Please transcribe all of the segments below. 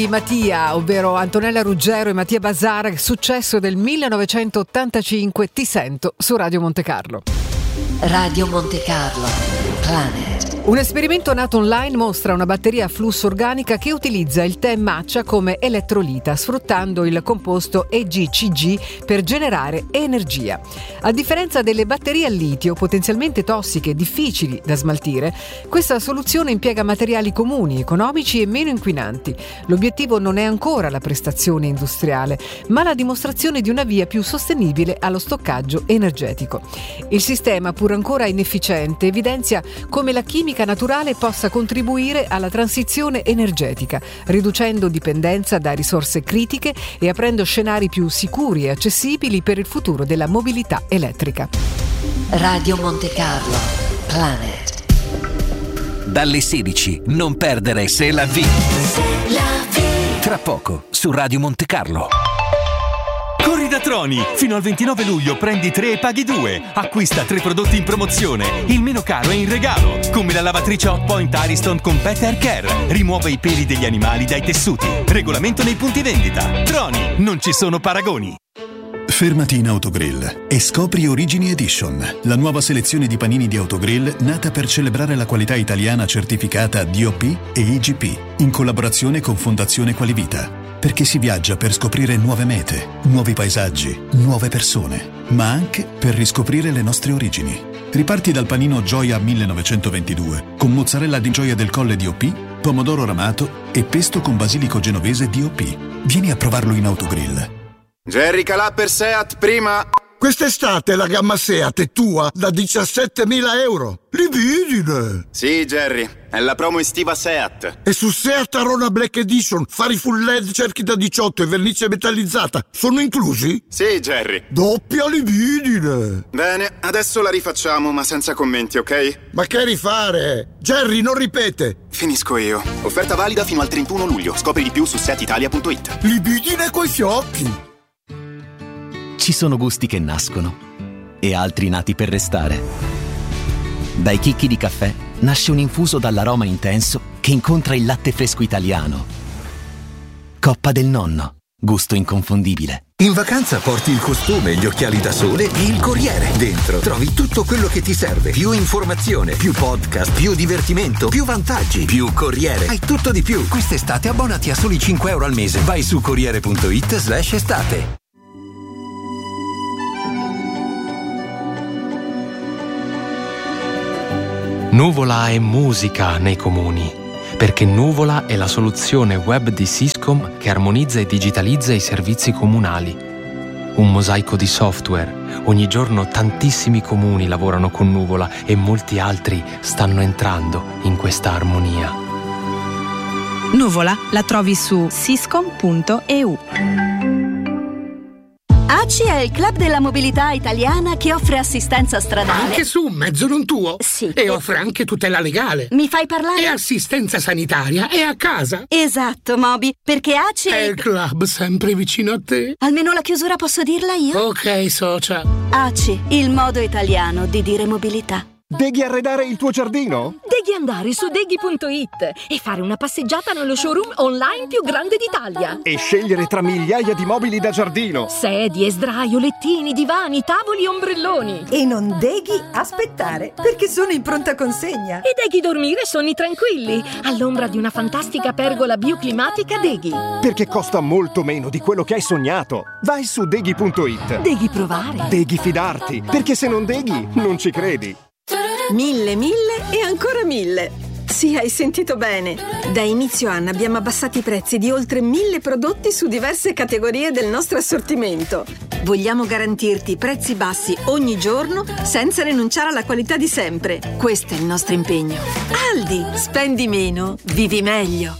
Mattia, ovvero Antonella Ruggero e Mattia Bazar, successo del 1985, Ti sento su Radio Monte Carlo. Radio Monte Carlo, Planet. Un esperimento nato online mostra una batteria a flusso organica che utilizza il tè matcha come elettrolita, sfruttando il composto EGCG per generare energia. A differenza delle batterie al litio, potenzialmente tossiche e difficili da smaltire, questa soluzione impiega materiali comuni, economici e meno inquinanti. L'obiettivo non è ancora la prestazione industriale, ma la dimostrazione di una via più sostenibile allo stoccaggio energetico. Il sistema, pur ancora inefficiente, evidenzia come la chimica naturale possa contribuire alla transizione energetica, riducendo dipendenza da risorse critiche e aprendo scenari più sicuri e accessibili per il futuro della mobilità elettrica. Radio Monte Carlo, Planet. Dalle 16, non perdere C'est la vie. Tra poco su Radio Monte Carlo. Corri da Troni! Fino al 29 luglio prendi 3 e paghi 2. Acquista 3 prodotti in promozione. Il meno caro è in regalo. Come la lavatrice Hot Point Ariston con Pet Hair Care. Rimuove i peli degli animali dai tessuti. Regolamento nei punti vendita. Troni, non ci sono paragoni. Fermati in Autogrill e scopri Origini Edition, la nuova selezione di panini di Autogrill nata per celebrare la qualità italiana certificata DOP e IGP, in collaborazione con Fondazione Qualivita. Perché si viaggia per scoprire nuove mete, nuovi paesaggi, nuove persone, ma anche per riscoprire le nostre origini. Riparti dal panino Gioia 1922, con mozzarella di Gioia del Colle DOP, pomodoro ramato e pesto con basilico genovese DOP. Vieni a provarlo in Autogrill. Jerry Calà per Seat prima. Quest'estate la gamma Seat è tua da 17.000 euro. Libidine! Sì, Jerry, è la promo estiva Seat. E su Seat Arona Black Edition, fari full LED, cerchi da 18 e vernice metallizzata sono inclusi? Sì, Jerry. Doppia libidine! Bene, adesso la rifacciamo, ma senza commenti, ok? Ma che rifare? Jerry, non ripete! Finisco io. Offerta valida fino al 31 luglio. Scopri di più su setitalia.it. Libidine coi fiocchi! Ci sono gusti che nascono e altri nati per restare. Dai chicchi di caffè nasce un infuso dall'aroma intenso che incontra il latte fresco italiano. Coppa del Nonno, gusto inconfondibile. In vacanza porti il costume, gli occhiali da sole e il Corriere. Dentro trovi tutto quello che ti serve. Più informazione, più podcast, più divertimento, più vantaggi, più Corriere. Hai tutto di più. Quest'estate abbonati a soli 5 euro al mese. Vai su Corriere.it/estate. Nuvola è musica nei comuni, perché Nuvola è la soluzione web di Syscom che armonizza e digitalizza i servizi comunali. Un mosaico di software. Ogni giorno tantissimi comuni lavorano con Nuvola e molti altri stanno entrando in questa armonia. Nuvola la trovi su syscom.eu. ACI è il club della mobilità italiana che offre assistenza stradale. Anche su un mezzo non tuo? Sì. E offre anche tutela legale. Mi fai parlare? E assistenza sanitaria e a casa. Esatto, Moby, perché ACI è il club sempre vicino a te. Almeno la chiusura posso dirla io? Ok, socia. ACI, il modo italiano di dire mobilità. Devi arredare il tuo giardino? Devi andare su deghi.it e fare una passeggiata nello showroom online più grande d'Italia. E scegliere tra migliaia di mobili da giardino. Sedie, sdraio, lettini, divani, tavoli e ombrelloni. E non devi aspettare, perché sono in pronta consegna. E devi dormire sonni tranquilli, all'ombra di una fantastica pergola bioclimatica Deghi. Perché costa molto meno di quello che hai sognato. Vai su deghi.it. Devi provare. Devi fidarti, perché se non deghi, non ci credi. 1000 e ancora 1000. Sì, hai sentito bene. Da inizio anno abbiamo abbassato i prezzi di oltre 1000 prodotti su diverse categorie del nostro assortimento. Vogliamo garantirti prezzi bassi ogni giorno senza rinunciare alla qualità di sempre. Questo è il nostro impegno. Aldi, spendi meno, vivi meglio.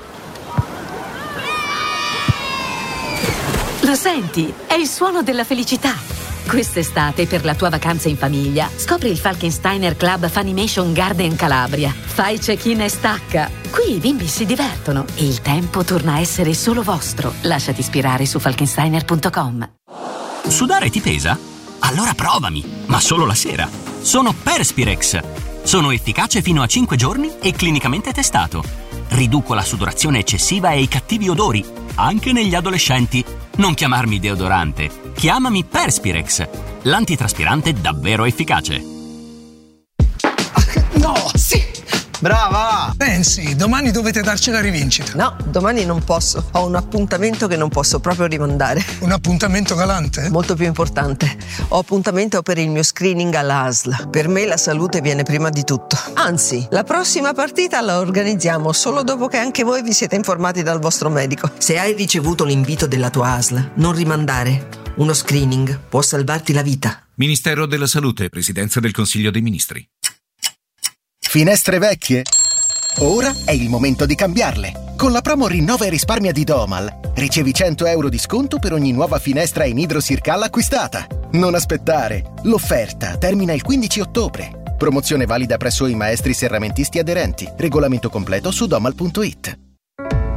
Lo senti? È il suono della felicità. Quest'estate, per la tua vacanza in famiglia, scopri il Falkensteiner Club Funimation Garden Calabria. Fai check-in e stacca. Qui i bimbi si divertono e il tempo torna a essere solo vostro. Lasciati ispirare su falkensteiner.com. Sudare ti pesa? Allora provami, ma solo la sera. Sono Perspirex. Sono efficace fino a 5 giorni e clinicamente testato. Riduco la sudorazione eccessiva e i cattivi odori, anche negli adolescenti. Non chiamarmi deodorante, chiamami Perspirex, l'antitraspirante davvero efficace. No, sì! Brava! Pensi, domani dovete darci la rivincita. No, domani non posso. Ho un appuntamento che non posso proprio rimandare. Un appuntamento galante? Molto più importante. Ho appuntamento per il mio screening alla ASL. Per me la salute viene prima di tutto. Anzi, la prossima partita la organizziamo solo dopo che anche voi vi siete informati dal vostro medico. Se hai ricevuto l'invito della tua ASL, non rimandare. Uno screening può salvarti la vita. Ministero della Salute, Presidenza del Consiglio dei Ministri. Finestre vecchie? Ora è il momento di cambiarle. Con la promo Rinnova e risparmia di Domal ricevi 100 euro di sconto per ogni nuova finestra in idrosircal acquistata. Non aspettare. L'offerta termina il 15 ottobre. Promozione valida presso i maestri serramentisti aderenti. Regolamento completo su domal.it.